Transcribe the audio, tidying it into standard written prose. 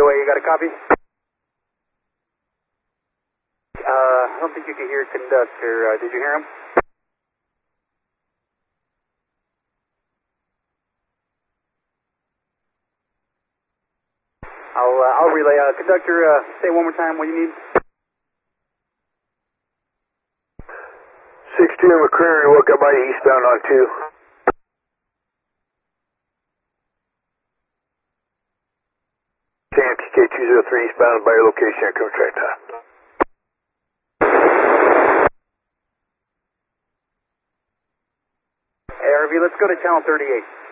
You got a copy? I don't think you can hear conductor. Did you hear him? I'll relay. Conductor, say one more time what you need. 62 McCreary, welcome by eastbound on 2. KMTK 203 eastbound by your location at contract time. ARV, let's go to channel 38.